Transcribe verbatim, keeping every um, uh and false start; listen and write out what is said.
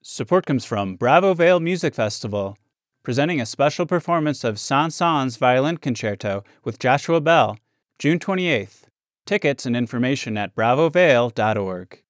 Support comes from Bravo Vale Music Festival, presenting a special performance of Saint-Saëns Violin Concerto with Joshua Bell, June twenty-eighth. Tickets and information at bravo vale dot org.